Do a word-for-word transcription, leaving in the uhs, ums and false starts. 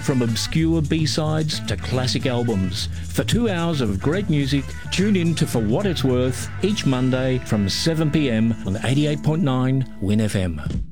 from obscure B-sides to classic albums. For two hours of great music, tune in to For What It's Worth each Monday from seven p m on eighty-eight point nine Win F M.